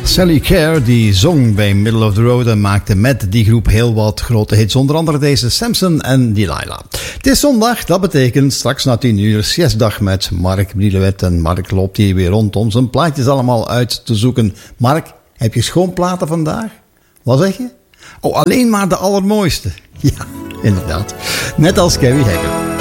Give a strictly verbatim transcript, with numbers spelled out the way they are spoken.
Sally Care die zong bij Middle of the Road en maakte met die groep heel wat grote hits. Onder andere deze Samson en Delilah. Het is zondag, dat betekent straks na tien uur siestdag met Mark Brielewet. En Mark loopt hier weer rond om zijn plaatjes allemaal uit te zoeken. Mark, heb je schoonplaten vandaag? Wat zeg je? Oh, alleen maar de allermooiste. Ja, inderdaad. Net als Carrie Hagger.